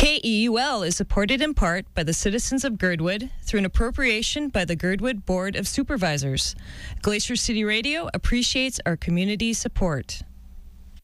KEUL is supported in part by the citizens of Girdwood through an appropriation by the Girdwood Board of Supervisors. Glacier City Radio appreciates our community support.